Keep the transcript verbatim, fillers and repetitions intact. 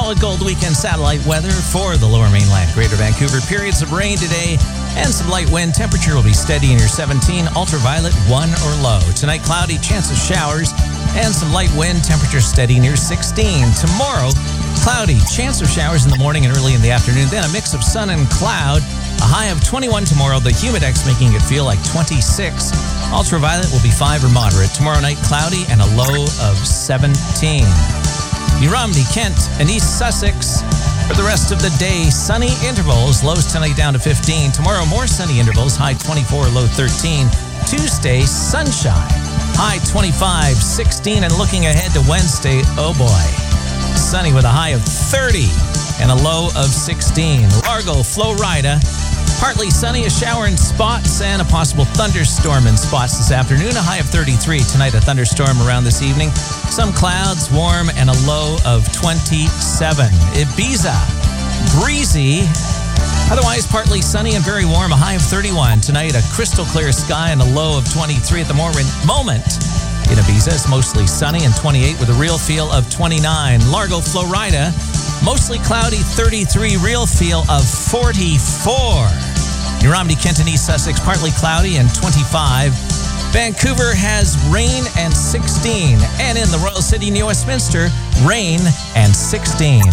solid gold weekend satellite weather for the Lower Mainland, Greater Vancouver. Periods of rain today and some light wind. Temperature will be steady near seventeen. Ultraviolet one or low. Tonight, cloudy, chance of showers and some light wind. Temperature steady near sixteen. Tomorrow, cloudy, chance of showers in the morning and early in the afternoon. Then a mix of sun and cloud. A high of twenty-one tomorrow. The humidex making it feel like twenty-six. Ultraviolet will be five or moderate. Tomorrow night, cloudy and a low of seventeen. New Romney, Kent, and East Sussex. For the rest of the day, sunny intervals. Lows tonight down to fifteen. Tomorrow, more sunny intervals. High twenty-four, low thirteen. Tuesday, sunshine. High twenty-five, sixteen. And looking ahead to Wednesday, oh boy. Sunny with a high of thirty and a low of sixteen. Largo, Florida. Partly sunny, a shower in spots, and a possible thunderstorm in spots this afternoon. A high of thirty-three. Tonight, a thunderstorm around this evening. Some clouds, warm, and a low of twenty-seven. Ibiza, breezy. Otherwise, partly sunny and very warm. A high of thirty-one. Tonight, a crystal clear sky and a low of twenty-three. At the moment in Ibiza, it's mostly sunny and twenty-eight with a real feel of twenty-nine. Largo, Florida. Mostly cloudy, thirty-three, real feel of forty-four. New Romney, Kent, and East Sussex, partly cloudy and twenty-five. Vancouver has rain and sixteen. And in the Royal City, New Westminster, rain and sixteen.